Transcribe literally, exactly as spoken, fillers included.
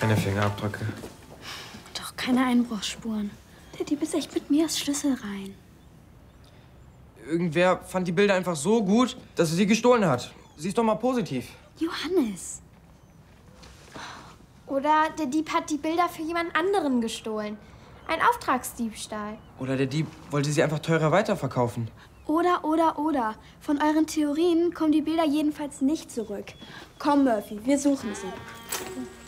keine Fingerabdrücke. Doch keine Einbruchsspuren. Der Dieb ist echt mit Mias Schlüssel rein. Irgendwer fand die Bilder einfach so gut, dass er sie gestohlen hat. Siehst doch mal positiv. Johannes. Oder der Dieb hat die Bilder für jemand anderen gestohlen. Ein Auftragsdiebstahl. Oder der Dieb wollte sie einfach teurer weiterverkaufen. Oder, oder, oder. Von euren Theorien kommen die Bilder jedenfalls nicht zurück. Komm, Murphy, wir suchen sie.